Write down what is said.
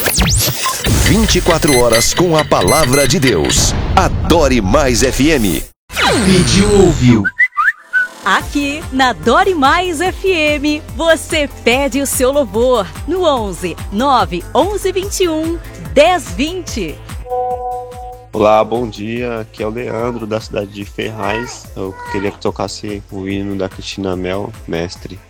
24 horas com a palavra de Deus. Adore Mais FM. Pediu, ouviu. Aqui na Adore Mais FM, você pede o seu louvor no 11 9 11 21 10 20. Olá, bom dia. Aqui é o Leandro, da cidade de Ferraz. Eu queria que tocasse o hino da Cristina Mel, Mestre.